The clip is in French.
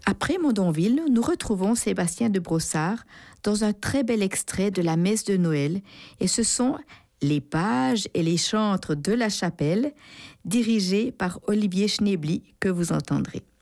Après Mondonville, nous retrouvons Sébastien de Brossard dans un très bel extrait de la messe de Noël, et ce sont les pages et les chantres de la chapelle, dirigés par Olivier Schnebly, que vous entendrez.